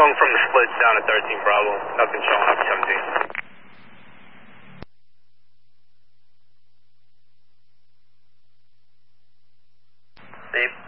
showing from the splits down at 13 Bravo. Nothing showing up 17. Steve.